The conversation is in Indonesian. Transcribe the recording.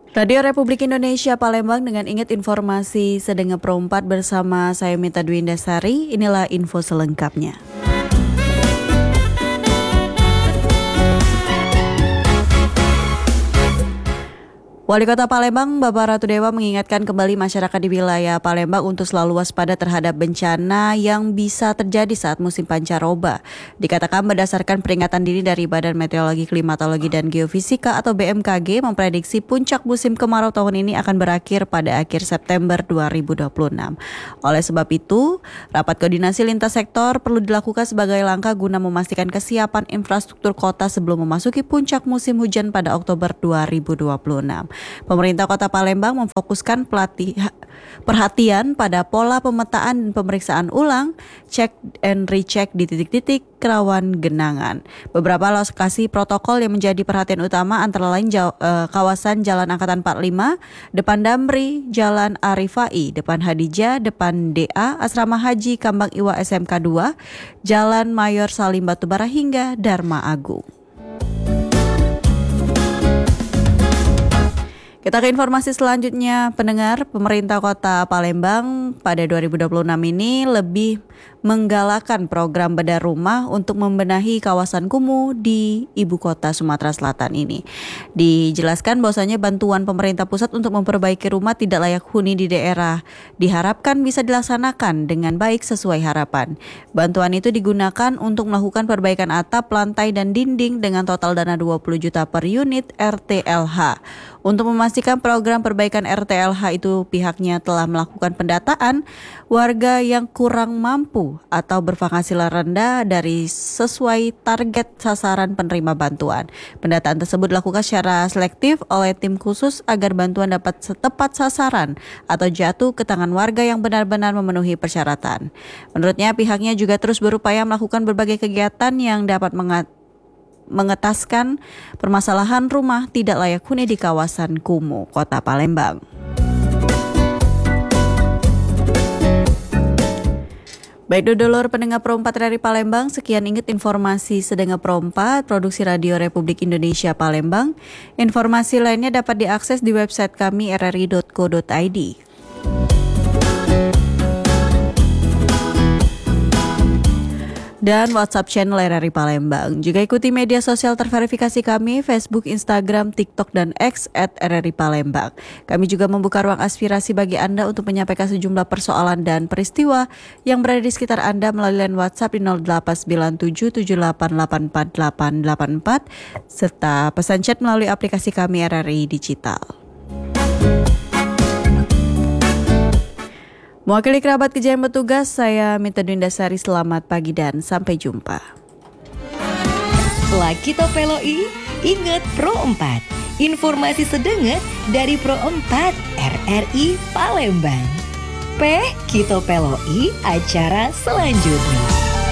Radio Republik Indonesia Palembang dengan ingat informasi Sedengep Pro 4 bersama saya Mita Dwindasari. Inilah info selengkapnya. Wali Kota Palembang, Bapak Ratu Dewa mengingatkan kembali masyarakat di wilayah Palembang untuk selalu waspada terhadap bencana yang bisa terjadi saat musim pancaroba. Dikatakan berdasarkan peringatan dini dari Badan Meteorologi, Klimatologi, dan Geofisika atau BMKG memprediksi puncak musim kemarau tahun ini akan berakhir pada akhir September 2026. Oleh sebab itu, rapat koordinasi lintas sektor perlu dilakukan sebagai langkah guna memastikan kesiapan infrastruktur kota sebelum memasuki puncak musim hujan pada Oktober 2026. Pemerintah Kota Palembang memfokuskan perhatian pada pola pemetaan dan pemeriksaan ulang, cek and recheck di titik-titik rawan genangan. Beberapa lokasi protokol yang menjadi perhatian utama antara lain kawasan Jalan Angkatan 45, depan Damri, Jalan Arifai, depan Hadijah, depan DA, Asrama Haji Kambang Iwa SMK 2, Jalan Mayor Salim Batubara hingga Dharma Agung. Kita ke informasi selanjutnya, pendengar. Pemerintah Kota Palembang pada 2026 ini lebih menggalakkan program bedah rumah untuk membenahi kawasan kumuh di Ibu Kota Sumatera Selatan ini. Dijelaskan bahwasanya bantuan pemerintah pusat untuk memperbaiki rumah tidak layak huni di daerah diharapkan bisa dilaksanakan dengan baik sesuai harapan. Bantuan itu digunakan untuk melakukan perbaikan atap, lantai, dan dinding dengan total dana 20 juta per unit RTLH. Untuk memastikan program perbaikan RTLH itu pihaknya telah melakukan pendataan warga yang kurang mampu atau berpenghasilan rendah dari sesuai target sasaran penerima bantuan. Pendataan tersebut dilakukan secara selektif oleh tim khusus agar bantuan dapat tepat sasaran atau jatuh ke tangan warga yang benar-benar memenuhi persyaratan. Menurutnya pihaknya juga terus berupaya melakukan berbagai kegiatan yang dapat mengetaskan permasalahan rumah tidak layak huni di kawasan kumuh Kota Palembang. Baik dulur pendengar Pro 4 dari Palembang, sekian ingat informasi Sedengep Pro 4, Produksi Radio Republik Indonesia Palembang. Informasi lainnya dapat diakses di website kami rri.co.id. Dan WhatsApp channel RRI Palembang. Juga ikuti media sosial terverifikasi kami, Facebook, Instagram, TikTok, dan X @RRI Palembang. Kami juga membuka ruang aspirasi bagi Anda untuk menyampaikan sejumlah persoalan dan peristiwa yang berada di sekitar Anda melalui line WhatsApp di 089778848884 serta pesan chat melalui aplikasi kami RRI Digital. Mewakili kerabat kerja yang bertugas, saya Mita Dwindasari, selamat pagi dan sampai jumpa. Setelah kita peloi, ingat Pro 4. Informasi sedenget dari Pro 4 RRI Palembang. Kita peloi acara selanjutnya.